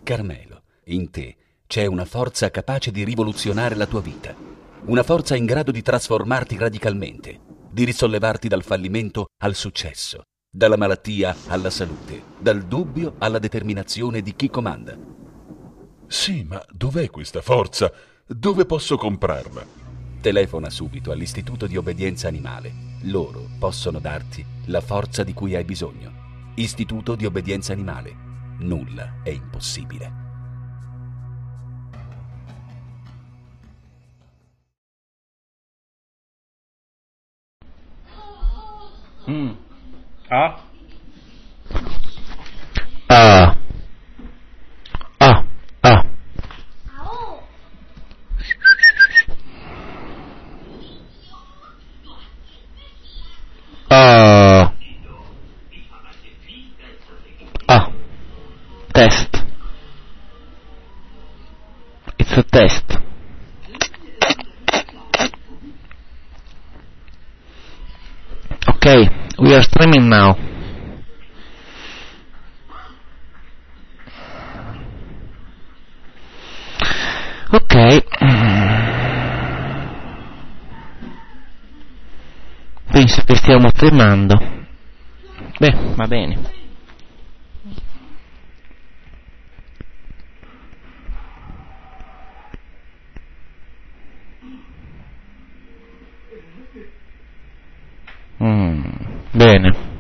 Carmelo, in te c'è una forza capace di rivoluzionare la tua vita. Una forza in grado di trasformarti radicalmente, di risollevarti dal fallimento al successo, dalla malattia alla salute, dal dubbio alla determinazione di chi comanda. Sì, ma dov'è questa forza? Dove posso comprarla? Telefona subito all'Istituto di Obbedienza Animale. Loro possono darti la forza di cui hai bisogno. Istituto di Obbedienza Animale. Nulla è impossibile. Ah? Ah. Ah. Ah. Ah. Ah. Test. It's a test. Okay, we are streaming now. Ok. Penso che stiamo streamando. Beh, va bene. Bene.